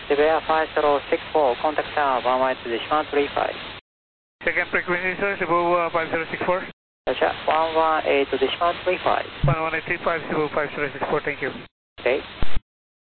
Cebu 5064, contact tower 118 decimal 35. Second frequency, sir, Cebu 5064. Roger, 118 decimal 35. 11835, Cebu 5064, thank you. Okay.